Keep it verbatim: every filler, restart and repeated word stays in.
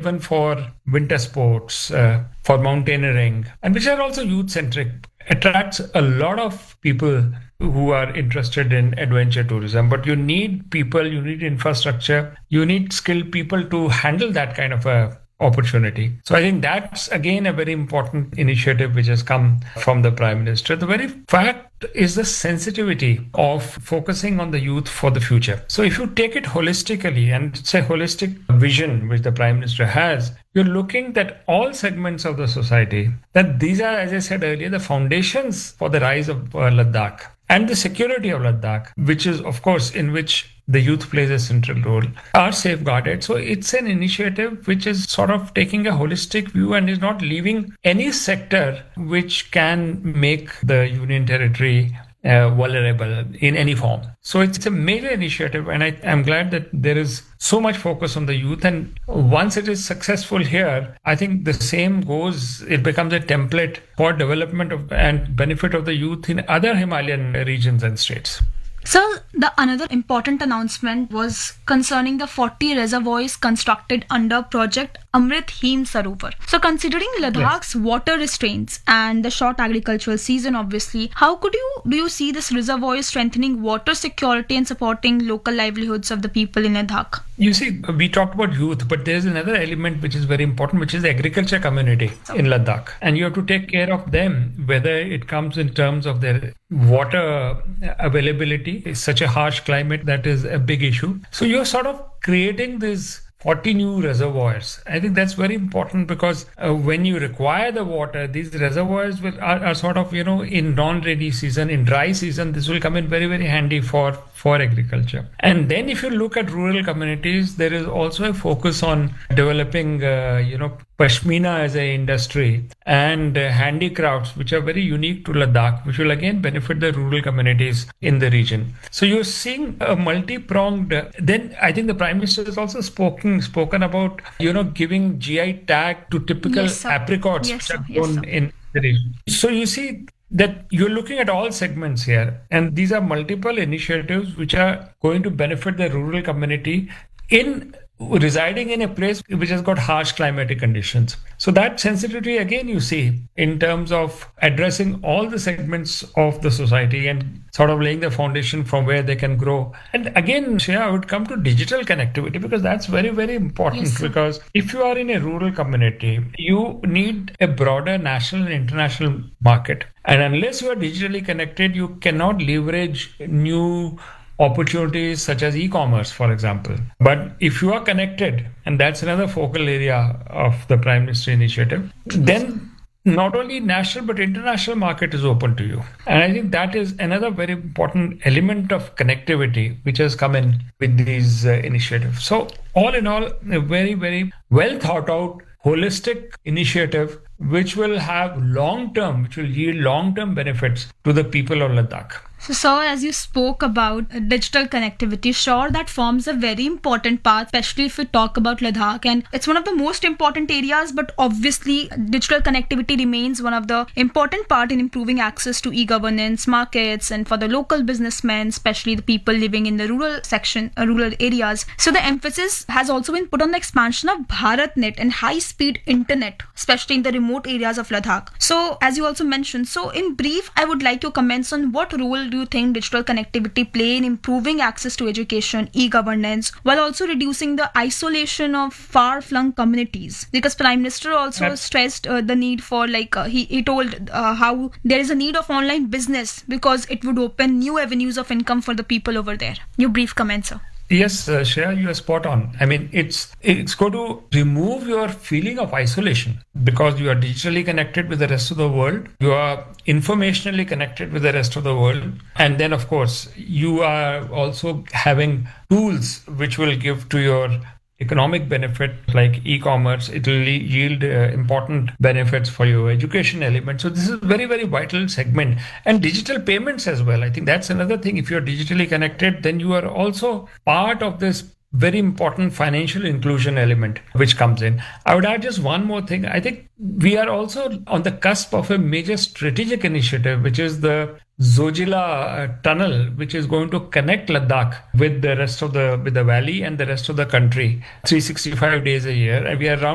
even for winter sports, uh, for mountaineering, and which are also youth centric, attracts a lot of people who are interested in adventure tourism. But you need people, you need infrastructure, you need skilled people to handle that kind of a opportunity. So I think that's again a very important initiative which has come from the Prime Minister. The very fact is the sensitivity of focusing on the youth for the future. So if you take it holistically, and it's a holistic vision which the Prime Minister has, you're looking at all segments of the society, that these are, as I said earlier, the foundations for the rise of uh, Ladakh and the security of Ladakh, which is, of course, in which the youth plays a central role, are safeguarded. So it's an initiative which is sort of taking a holistic view and is not leaving any sector which can make the Union Territory uh, vulnerable in any form. So it's a major initiative, and I, I'm glad that there is so much focus on the youth. And once it is successful here, I think the same goes, it becomes a template for development of and benefit of the youth in other Himalayan regions and states. So the another important announcement was concerning the forty reservoirs constructed under Project Amrit Hem Sarovar. So considering Ladakh's yes. water restraints and the short agricultural season, obviously, how could you do you see this reservoir strengthening water security and supporting local livelihoods of the people in Ladakh? You see, we talked about youth, but there's another element which is very important, which is the agriculture community in Ladakh. And you have to take care of them, whether it comes in terms of their water availability. It's such a harsh climate that is a big issue. So you're sort of creating this forty new reservoirs. I think that's very important because uh, when you require the water, these reservoirs will, are, are sort of, you know, in non-rainy season, in dry season, this will come in very, very handy for, for agriculture. And then if you look at rural communities, there is also a focus on developing, uh, you know, Pashmina as an industry and uh, handicrafts, which are very unique to Ladakh, which will again benefit the rural communities in the region. So you're seeing a multi-pronged, uh, then I think the Prime Minister has also spoken, spoken about, you know, giving G I tag to typical yes, apricots yes, which are yes, grown in the region. So you see that you're looking at all segments here, and these are multiple initiatives which are going to benefit the rural community in residing in a place which has got harsh climatic conditions. So that sensitivity again you see in terms of addressing all the segments of the society and sort of laying the foundation from where they can grow. And again, Shreya, I would come to digital connectivity because that's very, very important. Yes, because if you are in a rural community, you need a broader national and international market. And unless you are digitally connected, you cannot leverage new opportunities such as e-commerce, for example. But if you are connected, and that's another focal area of the Prime Minister initiative, then not only national but international market is open to you. And I think that is another very important element of connectivity which has come in with these uh, initiatives. So all in all, a very, very well thought out, holistic initiative which will have long-term, which will yield long-term benefits to the people of Ladakh. So, sir, as you spoke about digital connectivity, sure, that forms a very important part, especially if we talk about Ladakh. And it's one of the most important areas, but obviously digital connectivity remains one of the important part in improving access to e-governance, markets, and for the local businessmen, especially the people living in the rural section, uh, rural areas. So the emphasis has also been put on the expansion of BharatNet and high-speed internet, especially in the remote areas of Ladakh. So, as you also mentioned, so in brief, I would like your comments on what role do you think digital connectivity play in improving access to education, e-governance, while also reducing the isolation of far-flung communities? Because Prime Minister also That's... stressed uh, the need for, like, uh, he, he told uh, how there is a need of online business because it would open new avenues of income for the people over there. Your brief comments, sir. Yes, uh, Shreya, you are spot on. I mean, it's it's going to remove your feeling of isolation because you are digitally connected with the rest of the world. You are informationally connected with the rest of the world. And then, of course, you are also having tools which will give to your economic benefit like e-commerce. It will yield uh, important benefits for your education element. So this is a very, very vital segment. And digital payments as well. I think that's another thing. If you're digitally connected, then you are also part of this very important financial inclusion element which comes in. I would add just one more thing. I think we are also on the cusp of a major strategic initiative, which is the Zojila tunnel, which is going to connect Ladakh with the rest of the with the valley and the rest of the country three hundred sixty-five days a year. And we are around